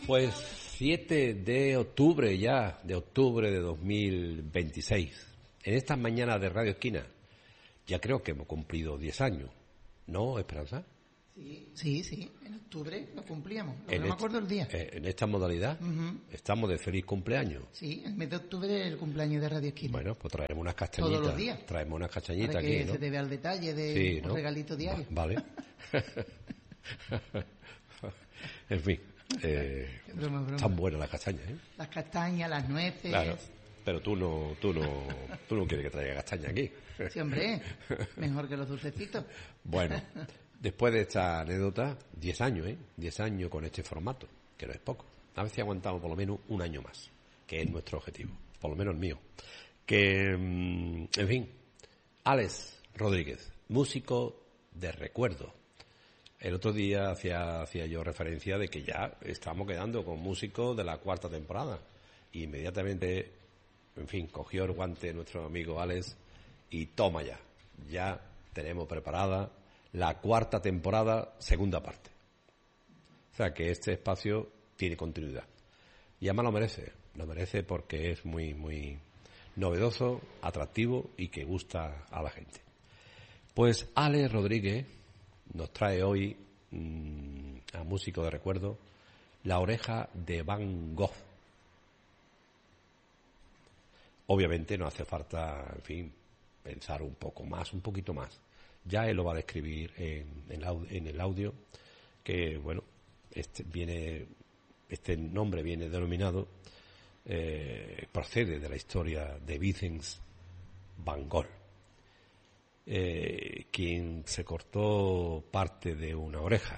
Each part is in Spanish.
Pues 7 de octubre ya, de octubre de 2026. En estas mañanas de Radio Esquina, ya creo que hemos cumplido 10 años, ¿no, Esperanza? Sí, en octubre lo cumplíamos, no me acuerdo el día. En esta modalidad estamos de feliz cumpleaños. Sí, el mes de octubre es el cumpleaños de Radio Esquina. Bueno, pues traeremos unas castañitas. Todos los días. Traemos unas castañitas para que aquí, ¿no? se te vea el detalle de sí, un ¿no? regalito diario. Vale. En fin. Broma. Están buenas las castañas, ¿eh? Las castañas, las nueces. Claro. Pero tú no quieres que traiga castaña aquí. Sí, hombre, mejor que los dulcecitos. Bueno, después de esta anécdota, 10 años, 10 años con este formato, que no es poco. A ver si aguantamos por lo menos un año más, que es nuestro objetivo, por lo menos el mío. En fin, Alex Rodríguez, músico de recuerdo. El otro día hacía yo referencia de que ya estamos quedando con músicos de la 4ª temporada. Y inmediatamente, en fin, cogió el guante nuestro amigo Alex y toma ya. Ya tenemos preparada la 4ª temporada, segunda parte. O sea que este espacio tiene continuidad. Y además lo merece porque es muy, muy novedoso, atractivo y que gusta a la gente. Pues Alex Rodríguez nos trae hoy a músico de recuerdo La oreja de Van Gogh. Obviamente no hace falta, en fin, pensar un poquito más. Ya él lo va a describir en el audio, que bueno, este nombre viene denominado, procede de la historia de Vincent Van Gogh, quien se cortó parte de una oreja.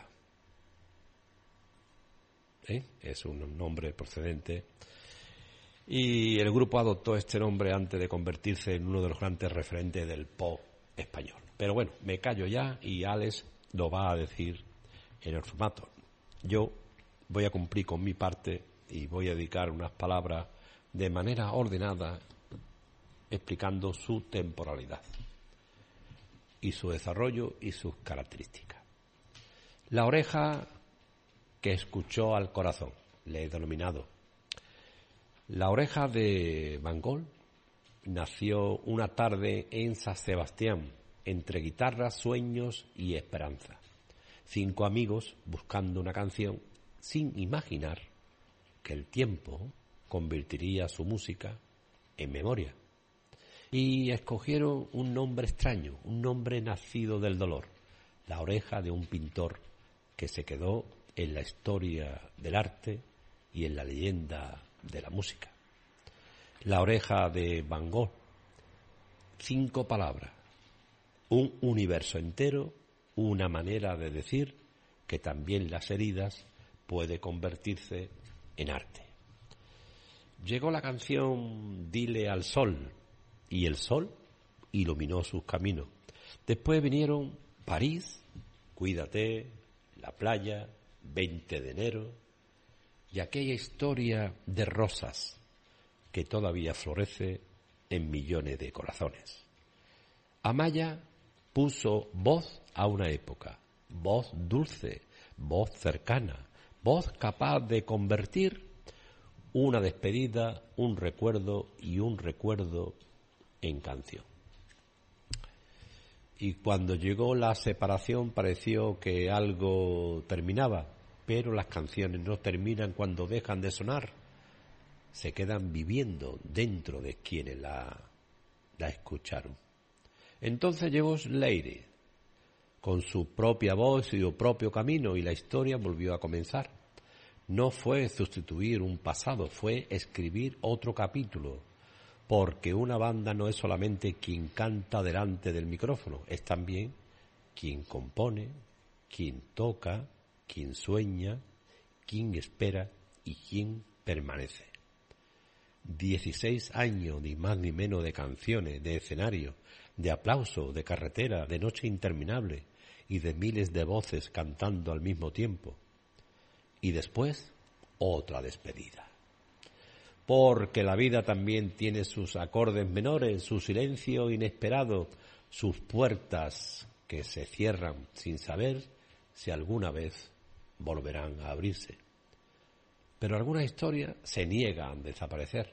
Es un nombre procedente. Y el grupo adoptó este nombre antes de convertirse en uno de los grandes referentes del pop español. Pero bueno, me callo ya y Alex lo va a decir en el formato. Yo voy a cumplir con mi parte y voy a dedicar unas palabras de manera ordenada explicando su temporalidad y su desarrollo y sus características. La oreja que escuchó al corazón, le he denominado. La oreja de Van Gogh nació una tarde en San Sebastián, entre guitarras, sueños y esperanza. 5 amigos buscando una canción sin imaginar que el tiempo convertiría su música en memoria. Y escogieron un nombre extraño, un nombre nacido del dolor, la oreja de un pintor que se quedó en la historia del arte y en la leyenda de la música. La oreja de Van Gogh, 5 palabras, un universo entero, una manera de decir que también las heridas puede convertirse en arte. Llegó la canción Dile al sol, y el sol iluminó sus caminos. Después vinieron París, Cuídate, La playa, 20 de enero, y aquella historia de rosas que todavía florece en millones de corazones. Amaya puso voz a una época, voz dulce, voz cercana, voz capaz de convertir una despedida, un recuerdo y un recuerdo en canción. Y cuando llegó la separación pareció que algo terminaba, pero las canciones no terminan cuando dejan de sonar, se quedan viviendo dentro de quienes la escucharon. Entonces llegó Leire, con su propia voz y su propio camino, y la historia volvió a comenzar. No fue sustituir un pasado, fue escribir otro capítulo, porque una banda no es solamente quien canta delante del micrófono, es también quien compone, quien toca, quien sueña, quien espera y quien permanece. 16 años, ni más ni menos, de canciones, de escenario, de aplauso, de carretera, de noche interminable y de miles de voces cantando al mismo tiempo. Y después, otra despedida. Porque la vida también tiene sus acordes menores, su silencio inesperado, sus puertas que se cierran sin saber si alguna vez volverán a abrirse. Pero algunas historias se niegan a desaparecer.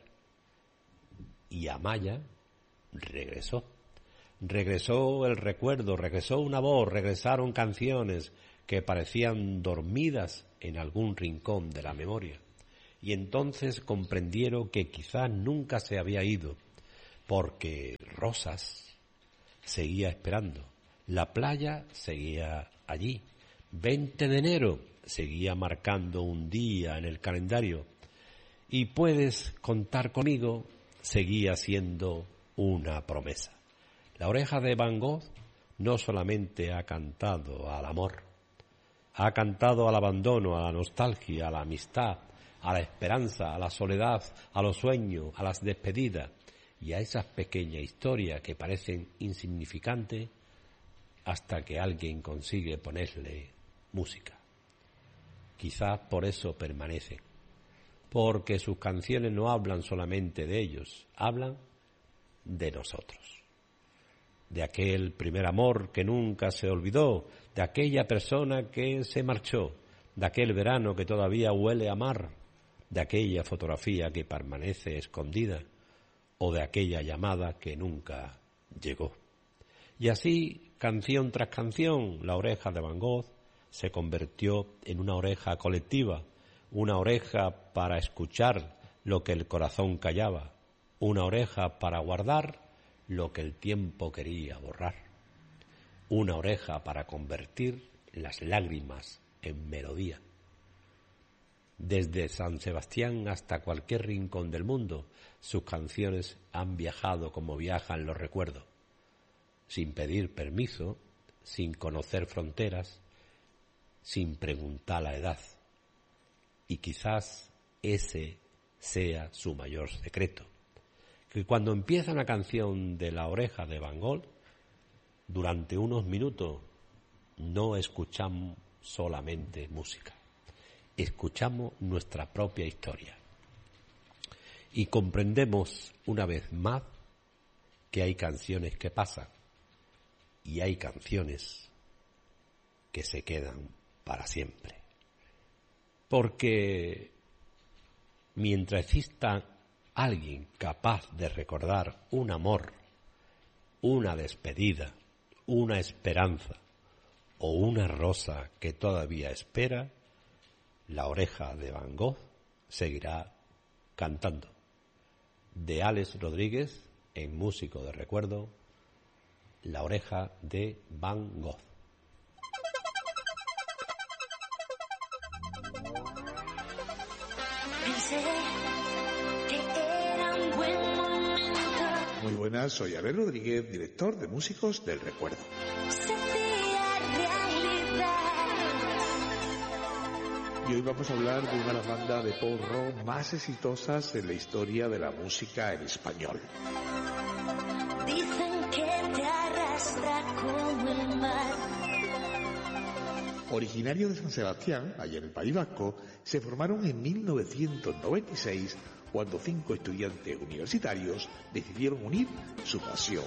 Y Amaya regresó. Regresó el recuerdo, regresó una voz, regresaron canciones que parecían dormidas en algún rincón de la memoria. Y entonces comprendieron que quizás nunca se había ido, porque Rosas seguía esperando, la playa seguía allí, 20 de enero seguía marcando un día en el calendario, y puedes contar conmigo seguía siendo una promesa. La Oreja de Van Gogh no solamente ha cantado al amor, ha cantado al abandono, a la nostalgia, a la amistad, a la esperanza, a la soledad, a los sueños, a las despedidas y a esas pequeñas historias que parecen insignificantes hasta que alguien consigue ponerle música. Quizás por eso permanecen, porque sus canciones no hablan solamente de ellos, hablan de nosotros, de aquel primer amor que nunca se olvidó, de aquella persona que se marchó, de aquel verano que todavía huele a mar, de aquella fotografía que permanece escondida o de aquella llamada que nunca llegó. Y así, canción tras canción, la Oreja de Van Gogh se convirtió en una oreja colectiva, una oreja para escuchar lo que el corazón callaba, una oreja para guardar lo que el tiempo quería borrar, una oreja para convertir las lágrimas en melodía. Desde San Sebastián hasta cualquier rincón del mundo, sus canciones han viajado como viajan los recuerdos, sin pedir permiso, sin conocer fronteras, sin preguntar la edad. Y quizás ese sea su mayor secreto, que cuando empieza una canción de La Oreja de Van Gogh, durante unos minutos no escuchamos solamente música, escuchamos nuestra propia historia y comprendemos una vez más que hay canciones que pasan y hay canciones que se quedan para siempre. Porque mientras exista alguien capaz de recordar un amor, una despedida, una esperanza o una rosa que todavía espera, La Oreja de Van Gogh seguirá cantando. De Alex Rodríguez, en Músico de Recuerdo, La Oreja de Van Gogh. Muy buenas, soy Alex Rodríguez, director de Músicos del Recuerdo. Y hoy vamos a hablar de una de las bandas de pop rock más exitosas en la historia de la música en español. Dicen que te arrastra como el mar. Originario de San Sebastián, allá en el País Vasco, se formaron en 1996 cuando 5 estudiantes universitarios decidieron unir su pasión